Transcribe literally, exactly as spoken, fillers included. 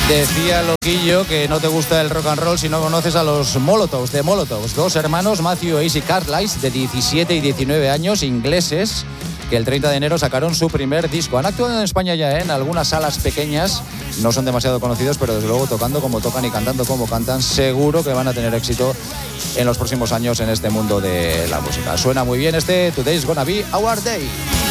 Decía Loquillo que no te gusta el rock and roll si no conoces a los Molotovs, de Molotovs, dos hermanos, Matthew e Izzy Carlisle, de diecisiete y diecinueve años, ingleses, que el treinta de enero sacaron su primer disco. Han actuado en España ya, ¿eh? En algunas salas pequeñas, no son demasiado conocidos, pero desde luego tocando como tocan y cantando como cantan, seguro que van a tener éxito en los próximos años en este mundo de la música. Suena muy bien este Today's Gonna Be Our Day.